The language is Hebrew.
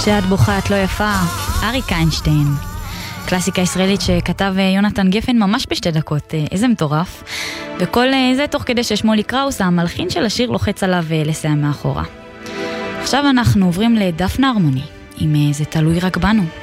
כשאת בוכה את לא יפה, אריק איינשטיין. קלאסיקה ישראלית שכתב יונתן גפן ממש בשתי דקות, איזה מטורף. וכל זה תוך כדי ששמולי קראוס, המלחין של השיר, לוחץ עליו לסיים מאחורה. עכשיו אנחנו עוברים לדפנה הרמוני, אם זה תלוי רק בנו.